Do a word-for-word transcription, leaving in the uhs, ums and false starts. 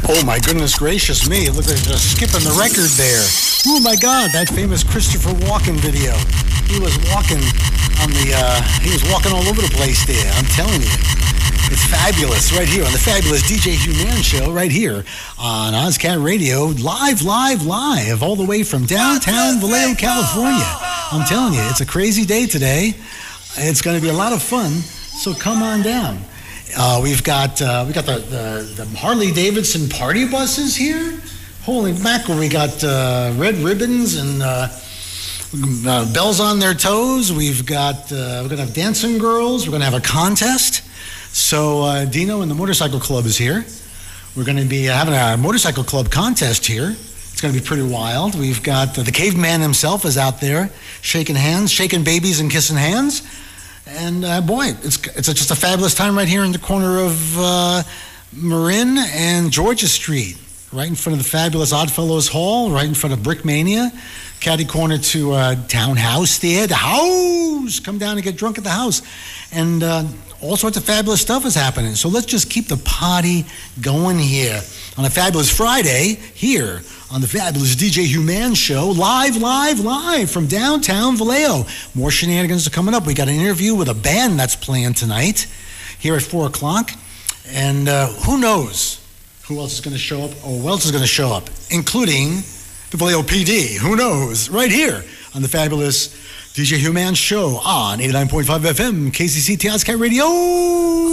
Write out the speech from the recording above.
Oh my goodness gracious me, it looks like they're skipping the record there. Oh my God, that famous Christopher Walken video. He was walking on the, uh, he was walking all over the place there, I'm telling you. It's fabulous right here on the fabulous D J Human Show right here on Ozcat Radio, live, live, live, all the way from downtown Vallejo, California. I'm telling you, it's a crazy day today. It's going to be a lot of fun, so come on down. Uh, we've got uh, we got the, the, the Harley Davidson party buses here. Holy mackerel! We got uh, red ribbons and uh, uh, bells on their toes. We've got uh, we're gonna have dancing girls. We're gonna have a contest. So uh, Dino and the Motorcycle Club is here. We're gonna be having a motorcycle club contest here. It's gonna be pretty wild. We've got uh, the caveman himself is out there shaking hands, shaking babies and kissing hands. And uh, boy, it's it's a, just a fabulous time right here in the corner of uh, Marin and Georgia Street, right in front of the fabulous Oddfellows Hall, right in front of Brickmania, catty corner to uh, Townhouse there, the house. Come down and get drunk at the house, and uh, all sorts of fabulous stuff is happening. So let's just keep the party going here on a fabulous Friday here on the fabulous D J Human Show, live, live, live from downtown Vallejo. More shenanigans are coming up. We got an interview with a band that's playing tonight here at four o'clock. And uh, who knows who else is going to show up or who else is going to show up, including the Vallejo P D. Who knows? Right here on the fabulous D J Human Show on eighty-nine point five F M, K C C T Ozcat Radio.